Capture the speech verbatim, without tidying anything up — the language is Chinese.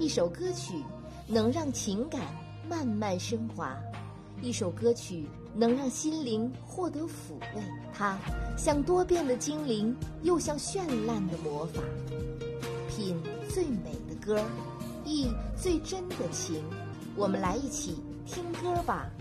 首歌曲能让情感慢慢升华，一首歌曲能让心灵获得抚慰。它像多变的精灵，又像绚烂的魔法。品最美的歌，忆最真的情，我们来一起听歌吧。